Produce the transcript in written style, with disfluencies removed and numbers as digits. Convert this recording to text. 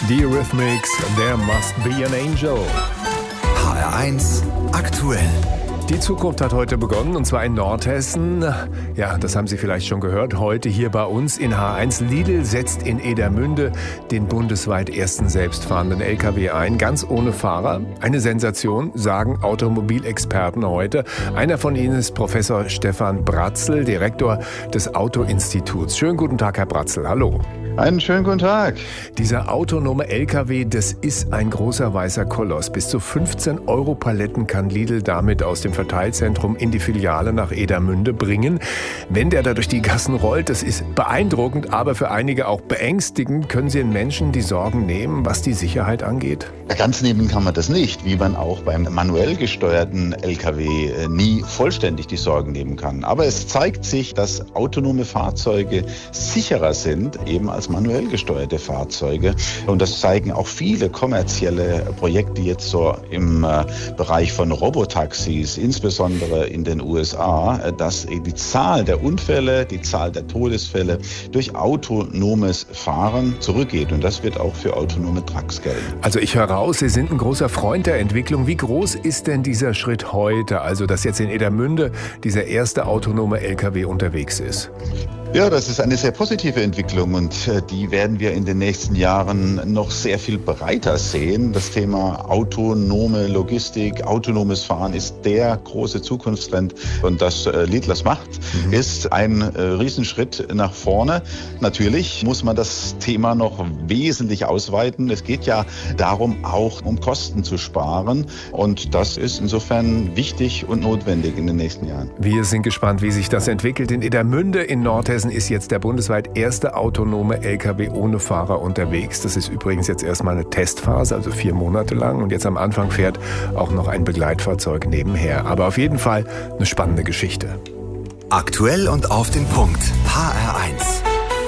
Die Eurythmics, There Must Be an Angel. HR1 aktuell. Die Zukunft hat heute begonnen, und zwar in Nordhessen. Ja, das haben Sie vielleicht schon gehört. Heute hier bei uns in H1. Lidl setzt in Edermünde den bundesweit ersten selbstfahrenden LKW ein, ganz ohne Fahrer. Eine Sensation, sagen Automobilexperten heute. Einer von ihnen ist Professor Stefan Bratzel, Direktor des Auto-Instituts. Schönen guten Tag, Herr Bratzel. Hallo. Einen schönen guten Tag. Dieser autonome LKW, das ist ein großer weißer Koloss. Bis zu 15 € Paletten kann Lidl damit aus dem Verteilzentrum in die Filiale nach Edermünde bringen. Wenn der da durch die Gassen rollt, das ist beeindruckend, aber für einige auch beängstigend. Können Sie den Menschen die Sorgen nehmen, was die Sicherheit angeht? Ja, ganz nehmen kann man das nicht, wie man auch beim manuell gesteuerten LKW nie vollständig die Sorgen nehmen kann. Aber es zeigt sich, dass autonome Fahrzeuge sicherer sind, eben als manuell gesteuerte Fahrzeuge. Und das zeigen auch viele kommerzielle Projekte jetzt so im Bereich von Robotaxis, insbesondere in den USA, dass die Zahl der Unfälle, die Zahl der Todesfälle durch autonomes Fahren zurückgeht. Und das wird auch für autonome Trucks gelten. Also ich höre raus, Sie sind ein großer Freund der Entwicklung. Wie groß ist denn dieser Schritt heute? Also dass jetzt in Edermünde dieser erste autonome LKW unterwegs ist? Ja, das ist eine sehr positive Entwicklung, und die werden wir in den nächsten Jahren noch sehr viel breiter sehen. Das Thema autonome Logistik, autonomes Fahren ist der große Zukunftstrend, und dass Lidl das macht, ist ein Riesenschritt nach vorne. Natürlich muss man das Thema noch wesentlich ausweiten. Es geht ja darum, auch um Kosten zu sparen, und das ist insofern wichtig und notwendig in den nächsten Jahren. Wir sind gespannt, wie sich das entwickelt. In Edermünde in Nordhessen ist jetzt der bundesweit erste autonome LKW ohne Fahrer unterwegs. Das ist übrigens jetzt erstmal eine Testphase, also 4 Monate lang. Und jetzt am Anfang fährt auch noch ein Begleitfahrzeug nebenher. Aber auf jeden Fall eine spannende Geschichte. Aktuell und auf den Punkt. HR1.